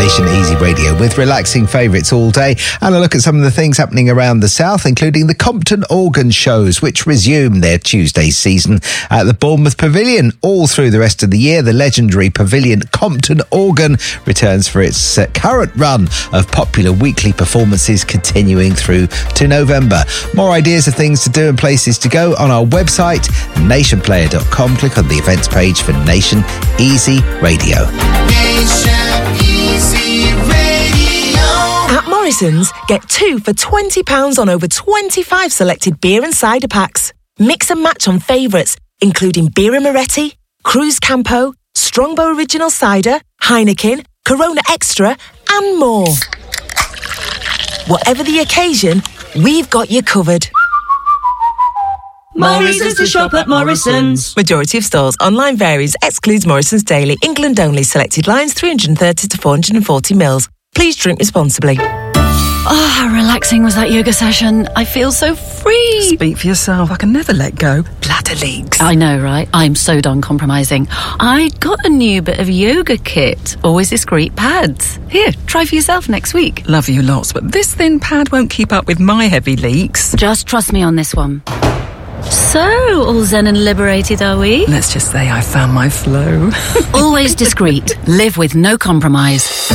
Nation Easy Radio with relaxing favourites all day and a look at some of the things happening around the south, including the Compton Organ Shows, which resume their Tuesday season at the Bournemouth Pavilion all through the rest of the year. The legendary Pavilion Compton Organ returns for its current run of popular weekly performances continuing through to November. More ideas of things to do and places to go on our website, nationplayer.com. Click on the events page for Nation Easy Radio. Nation Easy Radio. At Morrison's, get 2 for £20 on over 25 selected beer and cider packs. Mix and match on favourites, including Birra Moretti, Cruz Campo, Strongbow Original Cider, Heineken, Corona Extra, and more. Whatever the occasion, we've got you covered. Morrison's to shop at Morrison's. Majority of stores. Online varies. Excludes Morrison's Daily. England only. Selected lines 330 to 440 mils. Please drink responsibly. Oh, how relaxing was that yoga session. I feel so free. Speak for yourself. I can never let go. Bladder leaks. I know, right? I'm so done compromising. I got a new bit of yoga kit. Always discreet pads. Here, try for yourself next week. Love you lots, but this thin pad won't keep up with my heavy leaks. Just trust me on this one. So, all zen and liberated, are we? Let's just say I found my flow. Always discreet. Live with no compromise.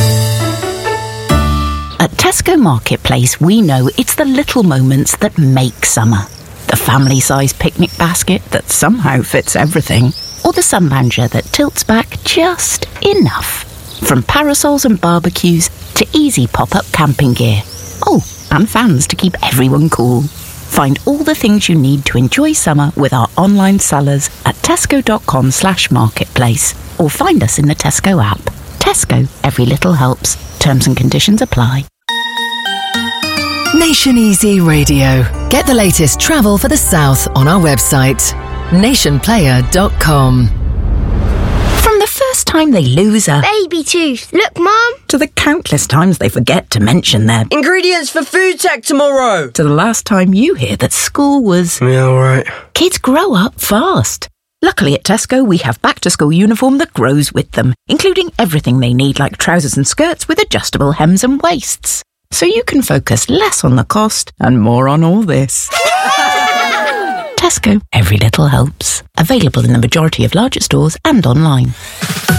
At Tesco Marketplace, we know it's the little moments that make summer. The family-sized picnic basket that somehow fits everything. Or the sunlounger that tilts back just enough. From parasols and barbecues to easy pop-up camping gear. Oh, and fans to keep everyone cool. Find all the things you need to enjoy summer with our online sellers at tesco.com/marketplace or find us in the Tesco app. Tesco, every little helps. Terms and conditions apply. Nation Easy Radio. Get the latest travel for the south on our website, nationplayer.com. From the first time they lose a baby tooth. Look, Mum. to the countless times they forget to mention their ingredients for food tech tomorrow, to the last time you hear that school was... Yeah, all right. Kids grow up fast. Luckily at Tesco, we have back-to-school uniform that grows with them, including everything they need like trousers and skirts with adjustable hems and waists. So you can focus less on the cost and more on all this. Tesco, every little helps. Available in the majority of larger stores and online.